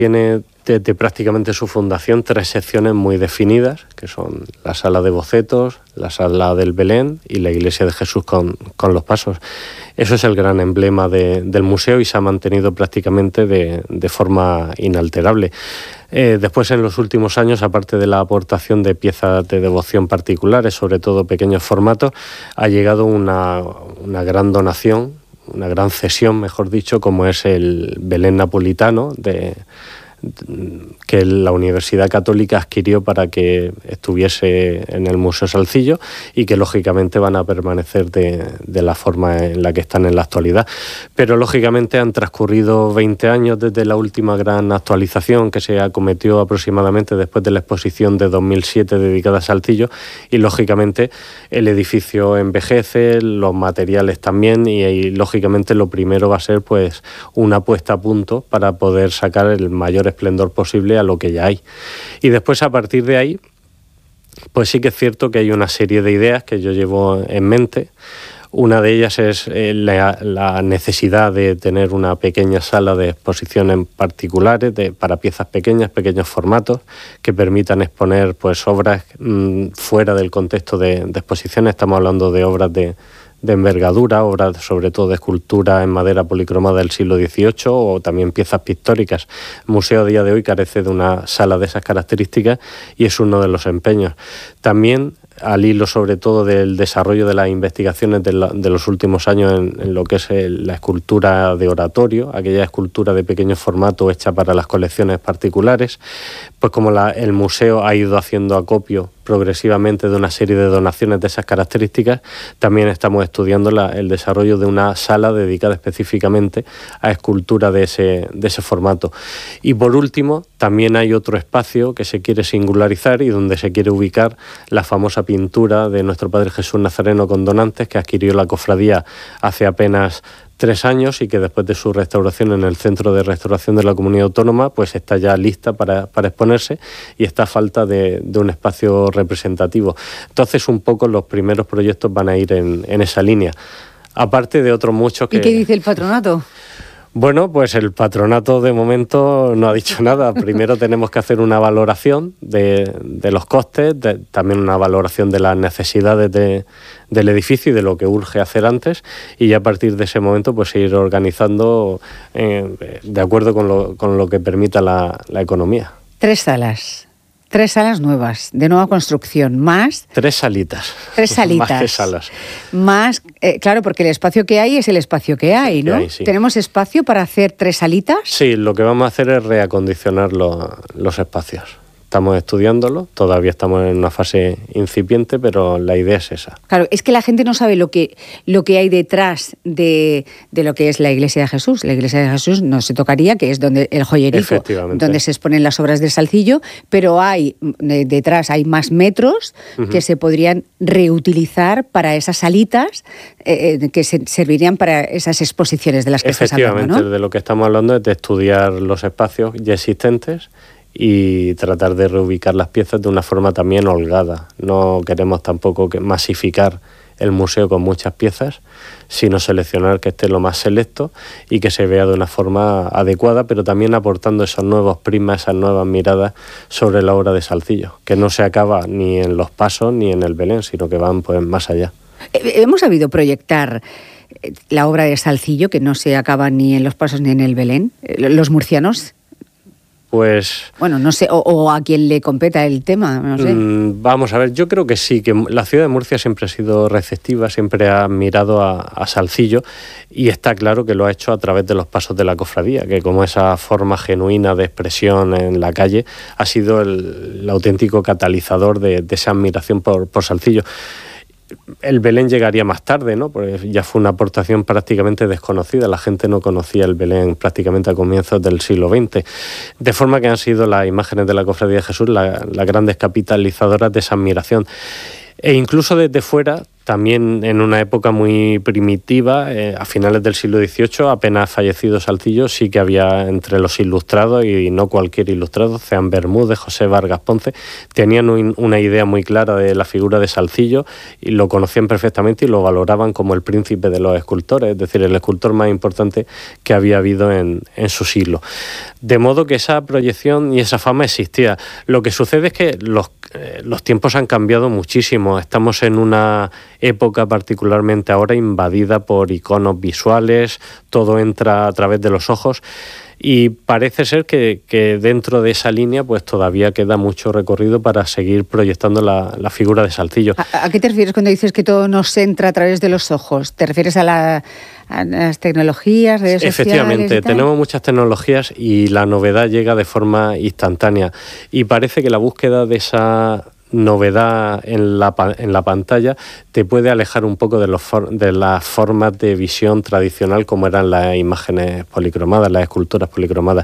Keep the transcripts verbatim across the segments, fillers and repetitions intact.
Tiene desde prácticamente su fundación tres secciones muy definidas, que son la sala de bocetos, la sala del Belén y la iglesia de Jesús con, con los pasos. Eso es el gran emblema de, del museo y se ha mantenido prácticamente de, de forma inalterable. Eh, después, en los últimos años, aparte de la aportación de piezas de devoción particulares, sobre todo pequeños formatos, ha llegado una, una gran donación, una gran cesión, mejor dicho, como es el Belén napolitano de que la Universidad Católica adquirió para que estuviese en el Museo Salcillo y que lógicamente van a permanecer de, de la forma en la que están en la actualidad. Pero lógicamente han transcurrido veinte años desde la última gran actualización que se acometió aproximadamente después de la exposición de dos mil siete dedicada a Salcillo y lógicamente el edificio envejece, los materiales también y, y lógicamente lo primero va a ser pues una puesta a punto para poder sacar el mayor esplendor posible a lo que ya hay. Y después, a partir de ahí, pues sí que es cierto que hay una serie de ideas que yo llevo en mente. Una de ellas es eh, la, la necesidad de tener una pequeña sala de exposiciones particulares de, para piezas pequeñas, pequeños formatos, que permitan exponer pues obras mmm, fuera del contexto de, de exposiciones. Estamos hablando de obras de de envergadura, obras sobre todo de escultura en madera policromada del siglo dieciocho o también piezas pictóricas. El museo a día de hoy carece de una sala de esas características y es uno de los empeños. También, al hilo sobre todo del desarrollo de las investigaciones de, la, de los últimos años en, en lo que es el, la escultura de oratorio, aquella escultura de pequeño formato hecha para las colecciones particulares, pues como la, el museo ha ido haciendo acopio progresivamente de una serie de donaciones de esas características, también estamos estudiando la, el desarrollo de una sala dedicada específicamente a escultura de ese, de ese formato. Y por último, también hay otro espacio que se quiere singularizar y donde se quiere ubicar la famosa pintura de nuestro Padre Jesús Nazareno con donantes que adquirió la cofradía hace apenas tres años y que después de su restauración en el Centro de Restauración de la Comunidad Autónoma pues está ya lista para, para exponerse y está a falta de, de un espacio representativo. Entonces un poco los primeros proyectos van a ir en, en esa línea. Aparte de otros muchos que... ¿Y qué dice el patronato? Bueno, pues el patronato de momento no ha dicho nada. Primero tenemos que hacer una valoración de, de los costes, de, también una valoración de las necesidades de, del edificio y de lo que urge hacer antes y ya a partir de ese momento pues ir organizando eh, de acuerdo con lo, con lo que permita la, la economía. Tres salas. Tres salas nuevas, de nueva construcción, más... Tres salitas. Tres salitas. Más que salas. Más, eh, claro, porque el espacio que hay es el espacio que hay, ¿no? Que hay, sí. ¿Tenemos espacio para hacer tres salitas? Sí, lo que vamos a hacer es reacondicionar lo, los espacios. Estamos estudiándolo, todavía estamos en una fase incipiente, pero la idea es esa. Claro, es que la gente no sabe lo que, lo que hay detrás de, de lo que es la Iglesia de Jesús. La Iglesia de Jesús no se tocaría, que es donde el joyerico, donde se exponen las obras del Salcillo, pero hay detrás hay más metros uh-huh. que se podrían reutilizar para esas salitas eh, que se servirían para esas exposiciones de las que estás hablando, ¿no? Efectivamente, de lo que estamos hablando es de estudiar los espacios ya existentes y tratar de reubicar las piezas de una forma también holgada. No queremos tampoco que masificar el museo con muchas piezas, sino seleccionar que esté lo más selecto y que se vea de una forma adecuada, pero también aportando esos nuevos prismas, esas nuevas miradas sobre la obra de Salcillo, que no se acaba ni en los pasos ni en el Belén, sino que van pues más allá. Hemos sabido proyectar la obra de Salcillo, que no se acaba ni en los pasos ni en el Belén. Los murcianos... Pues... Bueno, no sé, o, o a quien le competa el tema, no sé. Mmm, vamos a ver, yo creo que sí, que la ciudad de Murcia siempre ha sido receptiva, siempre ha mirado a, a Salcillo y está claro que lo ha hecho a través de los pasos de la cofradía, que como esa forma genuina de expresión en la calle ha sido el, el auténtico catalizador de, de esa admiración por, por Salcillo. El Belén llegaría más tarde, ¿no? Porque ya fue una aportación prácticamente desconocida. La gente no conocía el Belén prácticamente a comienzos del siglo veinte. De forma que han sido las imágenes de la Cofradía de Jesús las la grandes capitalizadoras de esa admiración. E incluso desde fuera también en una época muy primitiva, eh, a finales del siglo dieciocho, apenas fallecido Salcillo, sí que había entre los ilustrados, y no cualquier ilustrado, Ceán Bermúdez, José Vargas Ponce, tenían un, una idea muy clara de la figura de Salcillo y lo conocían perfectamente y lo valoraban como el príncipe de los escultores, es decir, el escultor más importante que había habido en, en su siglo. De modo que esa proyección y esa fama existía. Lo que sucede es que los, eh, los tiempos han cambiado muchísimo. Estamos en una época particularmente ahora invadida por iconos visuales, todo entra a través de los ojos y parece ser que, que dentro de esa línea pues todavía queda mucho recorrido para seguir proyectando la, la figura de Salcillo. ¿A, ¿A qué te refieres cuando dices que todo nos entra a través de los ojos? ¿Te refieres a, la, a las tecnologías, redes Efectivamente, sociales? Efectivamente, tenemos muchas tecnologías y la novedad llega de forma instantánea y parece que la búsqueda de esa novedad en la, en la pantalla te puede alejar un poco de, los for, de las formas de visión tradicional como eran las imágenes policromadas, las esculturas policromadas.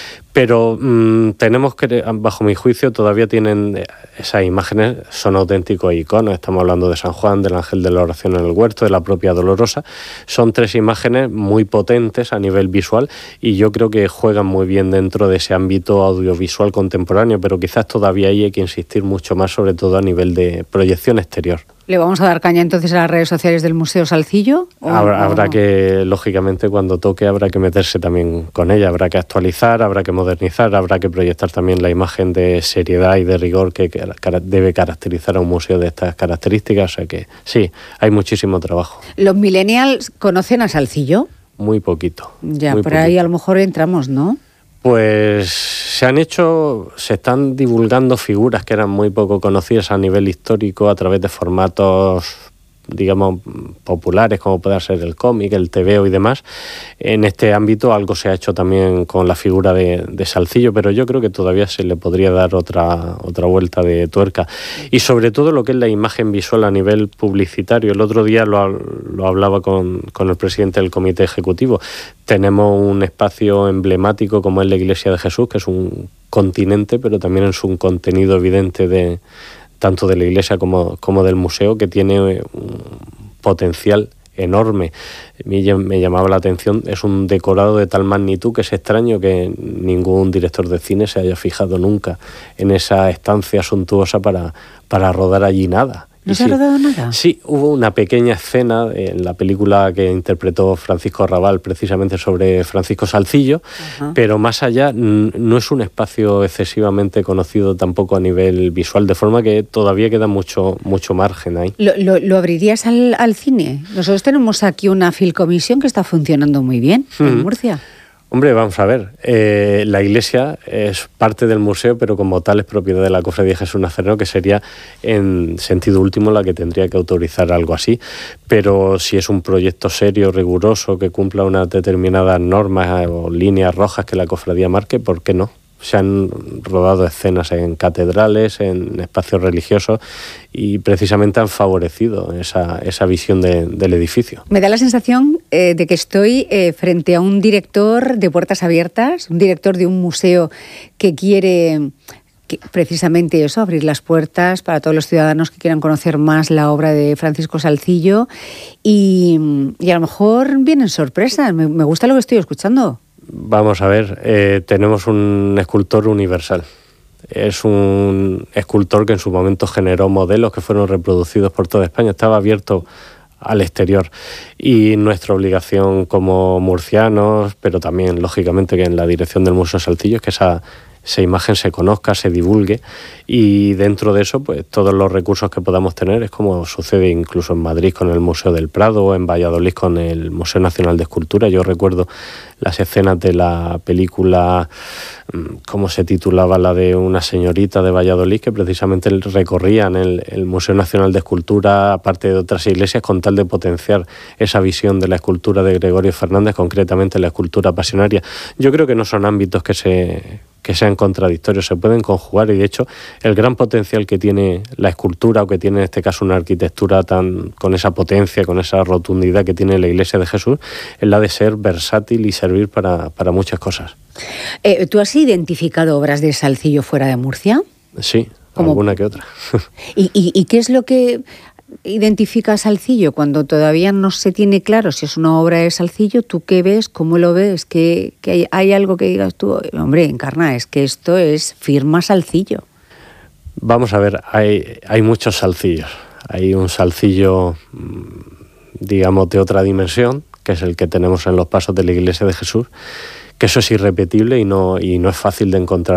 Pero mmm, tenemos que, bajo mi juicio, todavía tienen esas imágenes, son auténticos iconos. Estamos hablando de San Juan, del Ángel de la Oración en el Huerto, de la propia Dolorosa. Son tres imágenes muy potentes a nivel visual y yo creo que juegan muy bien dentro de ese ámbito audiovisual contemporáneo, pero quizás todavía ahí hay que insistir mucho más, sobre todo a nivel de proyección exterior. ¿Le vamos a dar caña entonces a las redes sociales del Museo Salcillo? Habrá, habrá que, lógicamente, cuando toque habrá que meterse también con ella, habrá que actualizar, habrá que modernizar, habrá que proyectar también la imagen de seriedad y de rigor que, que debe caracterizar a un museo de estas características. O sea que sí, hay muchísimo trabajo. ¿Los millennials conocen a Salcillo? Muy poquito. Ya, muy por poquito. ahí a lo mejor entramos, ¿no? Pues se han hecho, se están divulgando figuras que eran muy poco conocidas a nivel histórico a través de formatos, digamos, populares, como pueda ser el cómic, el tebeo y demás. En este ámbito algo se ha hecho también con la figura de, de Salcillo, pero yo creo que todavía se le podría dar otra, otra vuelta de tuerca. Y sobre todo lo que es la imagen visual a nivel publicitario. El otro día lo, lo hablaba con, con el presidente del Comité Ejecutivo. Tenemos un espacio emblemático como es la Iglesia de Jesús, que es un continente, pero también es un contenido evidente de tanto de la iglesia como, como del museo, que tiene un potencial enorme. Me, me llamaba la atención, es un decorado de tal magnitud que es extraño que ningún director de cine se haya fijado nunca en esa estancia suntuosa para, para rodar allí nada. ¿No se ha rodado nada? Sí, hubo una pequeña escena en la película que interpretó Francisco Arrabal, precisamente sobre Francisco Salcillo, uh-huh. pero más allá no es un espacio excesivamente conocido tampoco a nivel visual, de forma que todavía queda mucho, mucho margen ahí. ¿Lo, lo, lo abrirías al, al cine? Nosotros tenemos aquí una Filcomisión que está funcionando muy bien uh-huh. en Murcia. Hombre, vamos a ver, eh, la iglesia es parte del museo, pero como tal es propiedad de la Cofradía de Jesús Nazareno, que sería en sentido último la que tendría que autorizar algo así. Pero si es un proyecto serio, riguroso, que cumpla unas determinadas normas o líneas rojas que la cofradía marque, ¿por qué no? Se han rodado escenas en catedrales, en espacios religiosos y precisamente han favorecido esa, esa visión de, del edificio. Me da la sensación eh, de que estoy eh, frente a un director de puertas abiertas, un director de un museo que quiere que, precisamente eso, abrir las puertas para todos los ciudadanos que quieran conocer más la obra de Francisco Salcillo y, y a lo mejor vienen sorpresas. Me, me gusta lo que estoy escuchando. Vamos a ver, eh, tenemos un escultor universal. Es un escultor que en su momento generó modelos que fueron reproducidos por toda España. Estaba abierto al exterior. Y nuestra obligación como murcianos, pero también, lógicamente, que en la dirección del Museo Salcillo, es que esa, esa imagen se conozca, se divulgue, y dentro de eso, pues todos los recursos que podamos tener, es como sucede incluso en Madrid con el Museo del Prado o en Valladolid con el Museo Nacional de Escultura. Yo recuerdo las escenas de la película, ¿cómo se titulaba? La de una señorita de Valladolid, que precisamente recorrían el, el Museo Nacional de Escultura, aparte de otras iglesias, con tal de potenciar esa visión de la escultura de Gregorio Fernández, concretamente la escultura pasionaria. Yo creo que no son ámbitos que se... que sean contradictorios, se pueden conjugar, y de hecho el gran potencial que tiene la escultura, o que tiene en este caso una arquitectura tan con esa potencia, con esa rotundidad que tiene la Iglesia de Jesús, es la de ser versátil y servir para, para muchas cosas. Eh, ¿Tú has identificado obras de Salcillo fuera de Murcia? Sí, ¿Cómo? Alguna que otra. ¿Y, y, y qué es lo que identifica Salcillo cuando todavía no se tiene claro si es una obra de Salcillo? ¿Tú qué ves? ¿Cómo lo ves? ¿Que, que hay, hay algo que digas tú? Hombre, Encarna, es que esto es firma Salcillo. Vamos a ver, hay, hay muchos Salcillos. Hay un Salcillo, digamos, de otra dimensión, que es el que tenemos en los pasos de la Iglesia de Jesús, que eso es irrepetible y no, y no es fácil de encontrar